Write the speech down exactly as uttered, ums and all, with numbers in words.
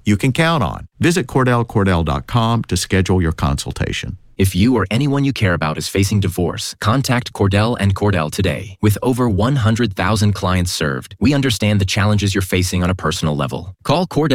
you can count on. Visit Cordell Cordell dot com to schedule your consultation. If you or anyone you care about is facing divorce, contact Cordell and Cordell today. With over one hundred thousand clients served, we understand the challenges you're facing on a personal level. Call Cordell